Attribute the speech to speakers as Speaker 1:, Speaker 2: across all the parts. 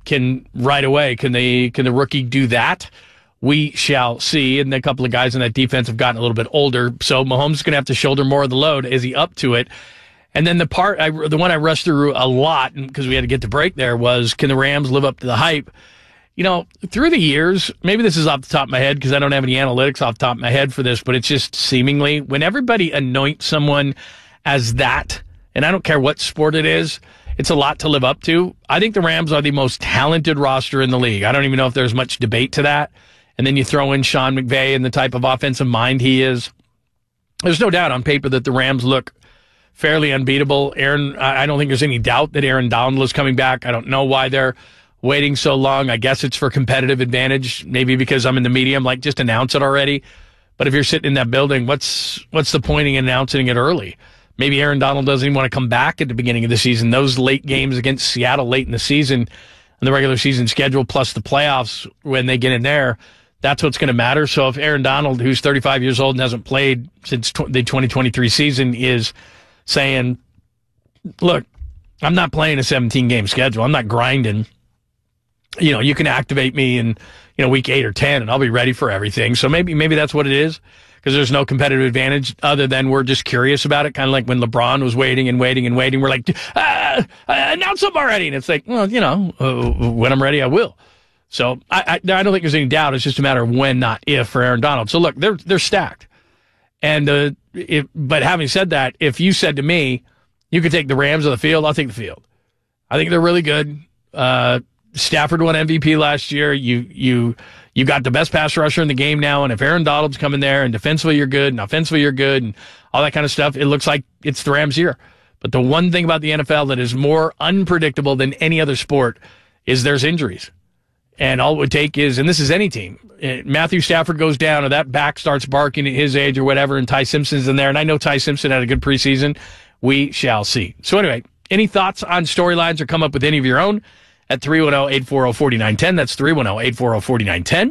Speaker 1: can right away. Can the rookie do that? We shall see. And a couple of guys in that defense have gotten a little bit older, so Mahomes is going to have to shoulder more of the load. Is he up to it? And then the one I rushed through a lot because we had to get to break there was, can the Rams live up to the hype? You know, through the years, maybe this is off the top of my head because I don't have any analytics off the top of my head for this, but it's just seemingly when everybody anoints someone as that, and I don't care what sport it is, it's a lot to live up to. I think the Rams are the most talented roster in the league. I don't even know if there's much debate to that. And then you throw in Sean McVay and the type of offensive mind he is. There's no doubt on paper that the Rams look fairly unbeatable. I don't think there's any doubt that Aaron Donald is coming back. I don't know why they're waiting so long. I guess it's for competitive advantage. Maybe because I'm in the media, I'm like, just announce it already. But if you're sitting in that building, what's the point in announcing it early? Maybe Aaron Donald doesn't even want to come back at the beginning of the season. Those late games against Seattle late in the season and the regular season schedule plus the playoffs when they get in there, that's what's going to matter. So if Aaron Donald, who's 35 years old and hasn't played since the 2023 season, is saying, look, I'm not playing a 17-game schedule. I'm not grinding. You know, you can activate me in, week 8 or 10, and I'll be ready for everything. So maybe that's what it is, because there's no competitive advantage other than we're just curious about it, kind of like when LeBron was waiting and waiting and waiting. We're like, announce something already. And it's like, well, when I'm ready, I will. So I don't think there's any doubt. It's just a matter of when, not if, for Aaron Donald. So look, they're stacked. And but having said that, if you said to me, you could take the Rams on the field, I'll take the field. I think they're really good. Stafford won MVP last year. You got the best pass rusher in the game now, and if Aaron Donald's coming there and defensively you're good and offensively you're good and all that kind of stuff, it looks like it's the Rams' year. But the one thing about the NFL that is more unpredictable than any other sport is there's injuries. And all it would take is, and this is any team, Matthew Stafford goes down or that back starts barking at his age or whatever, and Ty Simpson's in there, and I know Ty Simpson had a good preseason. We shall see. So anyway, any thoughts on storylines or come up with any of your own at 310-840-4910. That's 310-840-4910.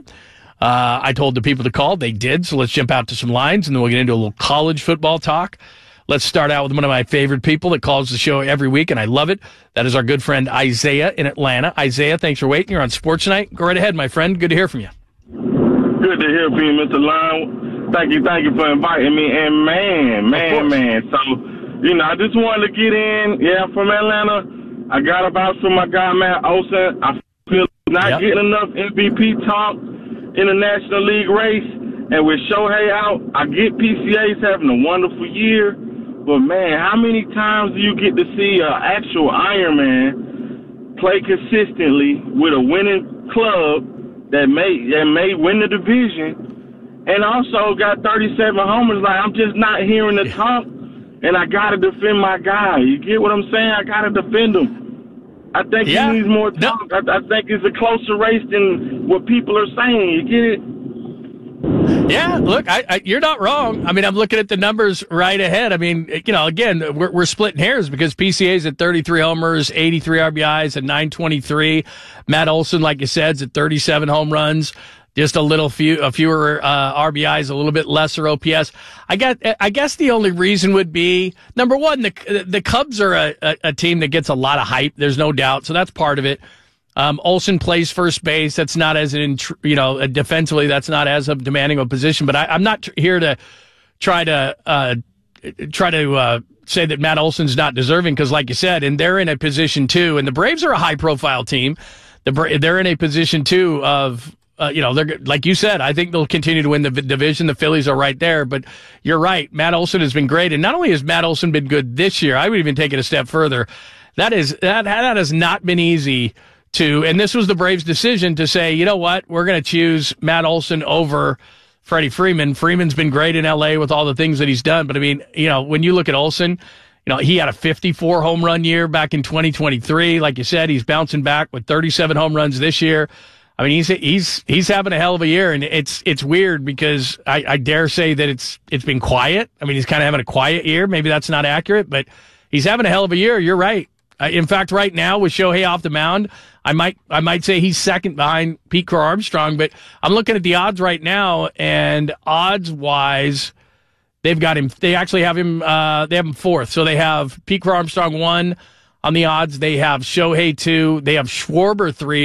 Speaker 1: I told the people to call. They did, so let's jump out to some lines, and then we'll get into a little college football talk. Let's start out with one of my favorite people that calls the show every week, and I love it. That is our good friend Isaiah in Atlanta. Isaiah, thanks for waiting. You're on Sports Night. Go right ahead, my friend. Good to hear from you.
Speaker 2: Good to hear from you, Mr. Lyon. Thank you for inviting me. And man. So, I just wanted to get in. Yeah, from Atlanta. I got about from my guy, Matt Olson. I feel not getting enough MVP talk in the National League race. And with Shohei out, I get PCA's having a wonderful year. But, man, how many times do you get to see an actual Ironman play consistently with a winning club that may win the division and also got 37 homers? Like, I'm just not hearing the talk, and I got to defend my guy. You get what I'm saying? I got to defend him. I think he needs more talk. I think it's a closer race than what people are saying. You get it?
Speaker 1: Yeah, look, you're not wrong. I mean, I'm looking at the numbers right ahead. I mean, again, we're splitting hairs because PCA's at 33 homers, 83 RBIs, at 923. Matt Olson, like you said, is at 37 home runs, just a fewer RBIs, a little bit lesser OPS. I guess the only reason would be, number one, the Cubs are a team that gets a lot of hype. There's no doubt, so that's part of it. Olson plays first base. That's not as defensively. That's not as of demanding a position. But I'm not here to try to say that Matt Olson's not deserving because, like you said, and they're in a position too. And the Braves are a high-profile team. They're in a position too of they're like you said. I think they'll continue to win the division. The Phillies are right there. But you're right. Matt Olson has been great, and not only has Matt Olson been good this year, I would even take it a step further. That has not been easy. And this was the Braves' decision to say, you know what, we're going to choose Matt Olson over Freddie Freeman. Freeman's been great in L.A. with all the things that he's done. But, I mean, when you look at Olson, he had a 54 home run year back in 2023. Like you said, he's bouncing back with 37 home runs this year. I mean, he's having a hell of a year. And it's weird because I dare say that it's been quiet. I mean, he's kind of having a quiet year. Maybe that's not accurate, but he's having a hell of a year. You're right. In fact, right now with Shohei off the mound, I might say he's second behind Pete Crow Armstrong, but I'm looking at the odds right now, and odds-wise, they've got him. They actually have him. They have him fourth. So they have Pete Crow Armstrong 1 on the odds. They have Shohei 2. They have Schwarber 3.